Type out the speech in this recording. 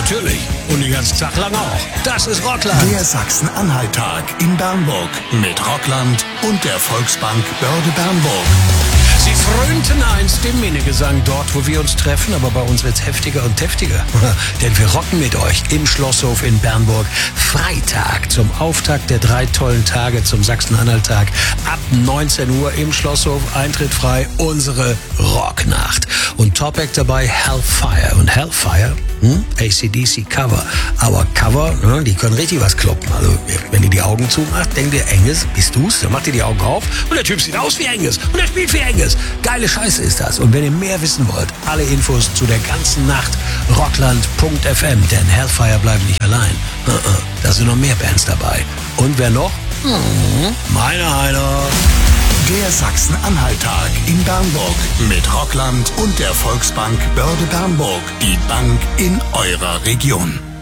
Natürlich. Und den ganzen Tag lang auch. Das ist Rockland. Der Sachsen-Anhalt-Tag in Bernburg mit Rockland und der Volksbank Börde Bernburg. Sie frönten einst dem Minnegesang dort, wo wir uns treffen, aber bei uns wird's heftiger und heftiger. Denn wir rocken mit euch im Schlosshof in Bernburg. Freitag zum Auftakt der 3 tollen Tage zum Sachsen-Anhalt-Tag. Ab 19 Uhr im Schlosshof, Eintritt frei, unsere Rocknacht. Und Top-Act dabei Hellfire. Und Hellfire, AC/DC Cover. Aber Cover, die können richtig was kloppen. Also, wenn ihr die Augen zumacht, denkt ihr, Angus, bist du's? Dann macht ihr die Augen auf und der Typ sieht aus wie Angus. Und er spielt wie Angus. Geile Scheiße ist das. Und wenn ihr mehr wissen wollt, alle Infos zu der ganzen Nacht, rockland.fm. Denn Hellfire bleiben nicht allein. Da sind noch mehr Bands dabei. Und wer noch? Meiner. Der Sachsen-Anhalt-Tag in Bernburg mit Rockland und der Volksbank Börde Bernburg. Die Bank in eurer Region.